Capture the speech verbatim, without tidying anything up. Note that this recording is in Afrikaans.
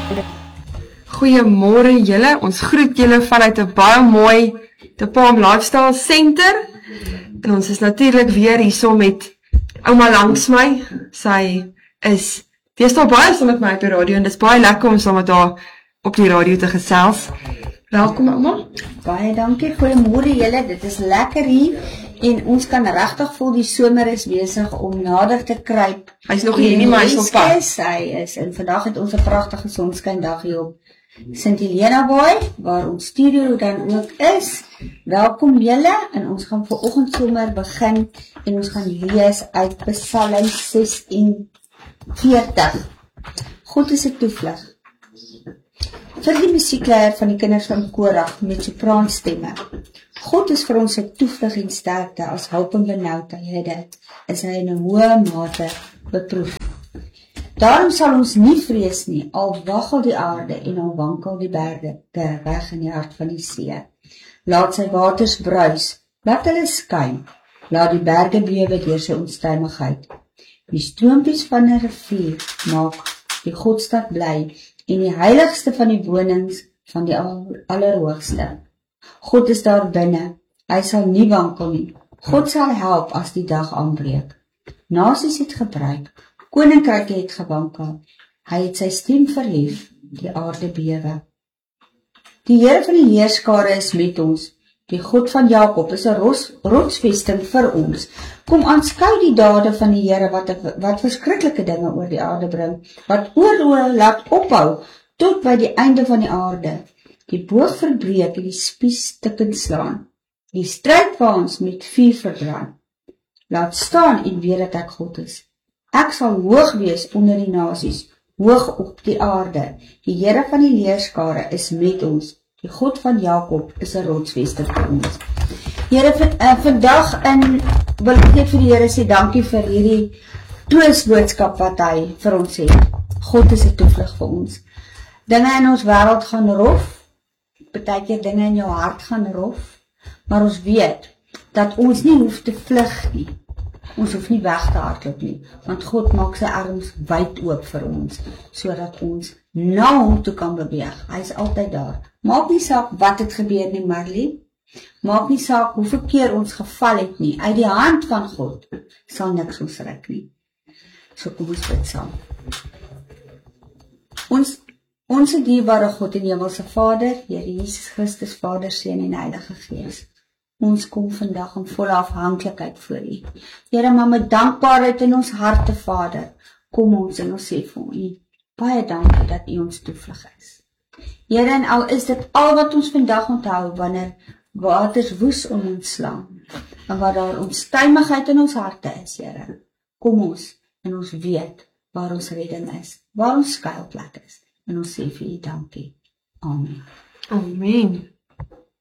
Goeiemôre julle, ons groet julle vanuit 'n baie mooi The Palm Lifestyle Center. En ons is natuurlik weer hierso met ouma langs my. Sy is deesdae baie saam met my op die radio en dit is baie lekker om saam met haar op die radio te gesels. Welkom ouma. Baie dankie, goeiemôre julle, dit is lekker hier en ons kan regtig voel die somer is besig om nader te kruip. Hy's nog hier nie, maar hy's op pad. Hy is en vandag het ons 'n pragtige sonskyndag hier op Sint Helena Bay, waar ons studio dan ook is. Welkom julle en ons gaan vanoggend sommer begin en ons gaan lees uit Psalm ses en veertig. God is 'n toevlug. Vir die musiekleier van die kinders van Korag met sopraanstemme. God is vir ons 'n toevlug en sterkte, as hulp in benoudhede is hy in 'n hoë mate beproef. Daarom sal ons nie vrees nie, al waggel die aarde en al wankel die berge weg in die hart van die see. Laat sy waters bruis, laat hulle skuim, laat die berge bewe deur sy onstuimigheid. Die stroompies van 'n rivier maak die Godstad bly en die heiligste van die wonings van die Allerhoogste. God is daar binne, hy sal nie wankel nie. God sal help as die dag aanbreek. Nasies het gebruik, koninkryke het gewankel, hy het sy stem verhef, die aarde bewe. Die Here van die heerskare is met ons, die God van Jakob is 'n rotsvesting vir ons. Kom aanskou die dade van die Here wat, wat verskriklike dinge oor die aarde bring, wat oorloë laat ophou tot by die einde van die aarde. Die boog verbreek en die spies stukkend slaan, die strydwaans met vuur verbrand. Laat staan en weet dat ek God is. Ek sal hoog wees onder die nasies, hoog op die aarde. Die Here van die leerskare is met ons. Die God van Jakob is 'n rotsvesting vir ons. Here, uh, vandag in wil ek net vir die Here sê dankie vir hierdie troostboodskap wat hy vir ons het. God is 'n toevlug vir ons. Dinge in ons wêreld gaan rof, partykeer dinge in jou hart gaan rof, maar ons weet dat ons nie hoef te vlug nie. Ons hoef nie weg te hardloop nie, want God maak sy arms wyd oop vir ons, sodat ons na hom toe kan beweeg. Hy is altyd daar. Maak nie saak wat het gebeur nie, Marlie. Maak nie saak hoeveel keer ons geval het nie. Uit die hand van God sal niks ons ruk nie. So kom ons bid saam. Ons, ons dierbare God en Hemelse Vader, Here Jesus Christus, Vader, Seun en Heilige Gees. Ons kom vandag in volle afhanklikheid voor U. Here, maar met dankbaarheid in ons harte, Vader, kom ons en ons sê vir U, baie dankie dat U ons toevlug is. Here, en al is dit al wat ons vandag onthou, wanneer waters woes om ons slaan, en waar daar onstuimigheid in ons harte is, Here, kom ons en ons weet waar ons redding is, waar ons skuilplek is, en ons sê vir U dankie. Amen. Amen.